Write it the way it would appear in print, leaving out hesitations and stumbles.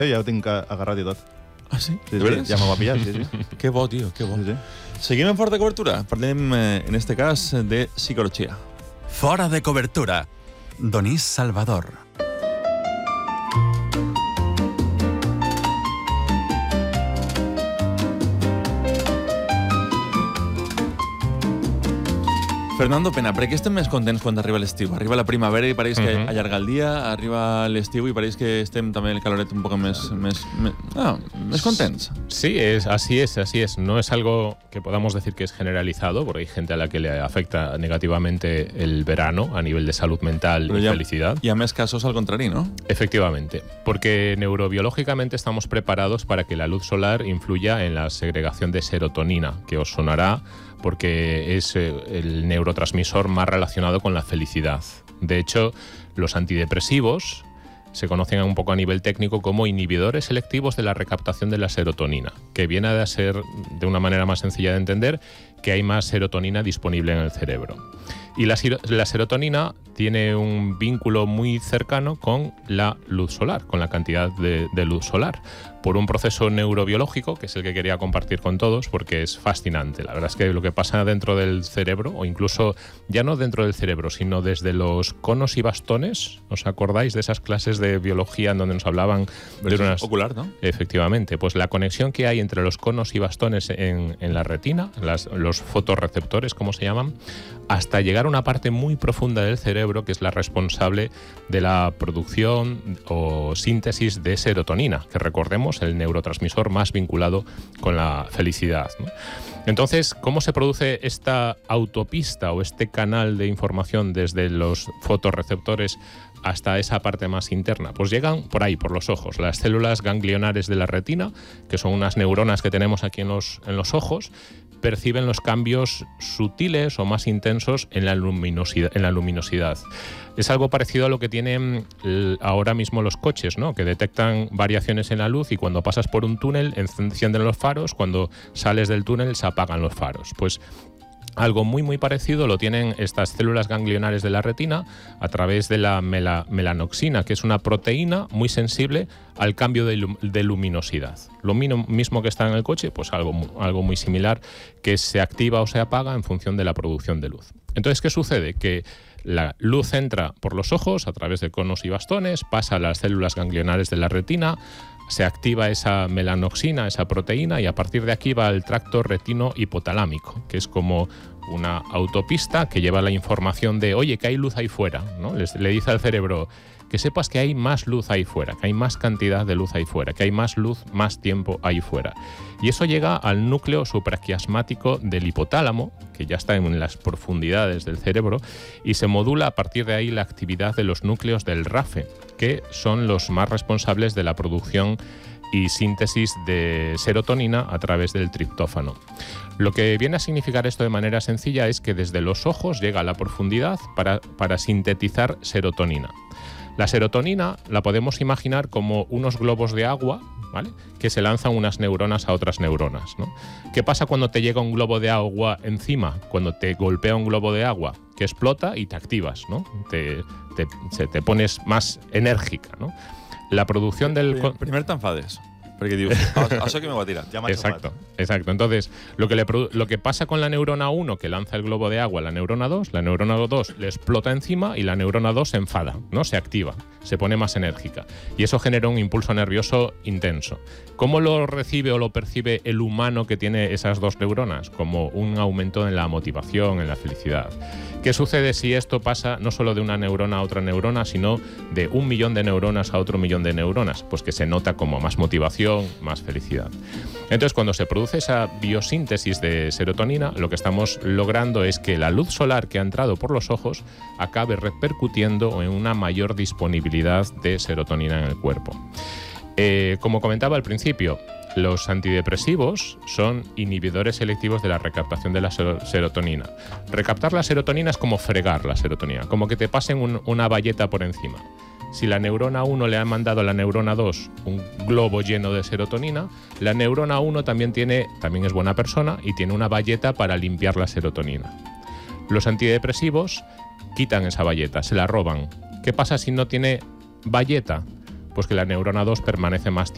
Ja ho tinc agarrat i tot. Ah, sí? Sí, ja m'ho va pillar, sí. Que bo, tio, que bo. Sí. Seguim en Fora de Cobertura. Parlem, en este cas, de psicologia. Fora de Cobertura. Donís Salvador. Fernando Pena, per què estem més contents quan arriba l'estiu? Arriba la primavera i pareix que allarga el dia, arriba l'estiu i pareix que estem també el caloret un poco més contents. Sí, así es. No es algo que podamos decir que es generalizado, porque hay gente a la que le afecta negativamente el verano a nivel de salud mental y felicidad. Y a més casos al contrari, ¿no? Efectivamente, porque neurobiológicamente estamos preparados para que la luz solar influya en la segregación de serotonina, que os sonará porque es el neurotransmisor más relacionado con la felicidad. De hecho, los antidepresivos se conocen un poco a nivel técnico como inhibidores selectivos de la recaptación de la serotonina, que viene a ser, de una manera más sencilla de entender, que hay más serotonina disponible en el cerebro. Y la serotonina tiene un vínculo muy cercano con la luz solar, con la cantidad de luz solar, por un proceso neurobiológico, que es el que quería compartir con todos, porque es fascinante. La verdad es que lo que pasa dentro del cerebro, o incluso ya no dentro del cerebro, sino desde los conos y bastones, ¿os acordáis de esas clases de biología en donde nos hablaban de unas... Ocular, ¿no? Efectivamente, pues la conexión que hay entre los conos y bastones en la retina, los fotorreceptores, como se llaman, hasta llegar a una parte muy profunda del cerebro que es la responsable de la producción o síntesis de serotonina, que recordemos, el neurotransmisor más vinculado con la felicidad, ¿no? Entonces, ¿cómo se produce esta autopista o este canal de información desde los fotorreceptores hasta esa parte más interna? Pues llegan por ahí, por los ojos. Las células ganglionares de la retina, que son unas neuronas que tenemos aquí en los ojos, perciben los cambios sutiles o más intensos en la luminosidad. Es algo parecido a lo que tienen ahora mismo los coches, ¿no? Que detectan variaciones en la luz y cuando pasas por un túnel encienden los faros, cuando sales del túnel se apagan los faros. Pues algo muy muy parecido lo tienen estas células ganglionares de la retina a través de la melanoxina, que es una proteína muy sensible al cambio de luminosidad. Lo mismo que está en el coche, pues algo muy similar, que se activa o se apaga en función de la producción de luz. Entonces, ¿qué sucede? Que la luz entra por los ojos a través de conos y bastones, pasa a las células ganglionares de la retina, se activa esa melanoxina, esa proteína, y a partir de aquí va al tracto retino-hipotalámico, que es como una autopista que lleva la información de, oye, que hay luz ahí fuera, ¿no? Le dice al cerebro que sepas que hay más luz ahí fuera, que hay más cantidad de luz ahí fuera, que hay más luz, más tiempo ahí fuera. Y eso llega al núcleo supraquiasmático del hipotálamo, que ya está en las profundidades del cerebro, y se modula a partir de ahí la actividad de los núcleos del RAFE, que son los más responsables de la producción y síntesis de serotonina a través del triptófano. Lo que viene a significar esto de manera sencilla es que desde los ojos llega a la profundidad para sintetizar serotonina. La serotonina la podemos imaginar como unos globos de agua, ¿vale?, que se lanzan unas neuronas a otras neuronas, ¿no? ¿Qué pasa cuando te llega un globo de agua encima? Cuando te golpea un globo de agua, que explota y te activas, ¿no? Te pones más enérgica, ¿no? La producción del... Primer t'enfades, perquè dius, això que me va tirar. Exacto. Entonces, lo que pasa con la neurona 1 que lanza el globo de agua a la neurona 2 le explota encima y la neurona 2 se enfada, ¿no? Se activa, se pone más enérgica. Y eso genera un impulso nervioso intenso. ¿Cómo lo recibe o lo percibe el humano que tiene esas dos neuronas? Como un aumento en la motivación, en la felicidad. ¿Qué sucede si esto pasa no solo de una neurona a otra neurona, sino de 1 millón de neuronas a otro millón de neuronas? Pues que se nota como más motivación, más felicidad. Entonces, cuando se produce esa biosíntesis de serotonina, lo que estamos logrando es que la luz solar que ha entrado por los ojos acabe repercutiendo en una mayor disponibilidad de serotonina en el cuerpo. Como comentaba al principio, los antidepresivos son inhibidores selectivos de la recaptación de la serotonina. Recaptar la serotonina es como fregar la serotonina, como que te pasen una bayeta por encima. Si la neurona 1 le ha mandado a la neurona 2 un globo lleno de serotonina, la neurona 1 también es buena persona y tiene una bayeta para limpiar la serotonina. Los antidepresivos quitan esa bayeta, se la roban. ¿Qué pasa si no tiene bayeta? Pues que la neurona 2 permanece más tiempo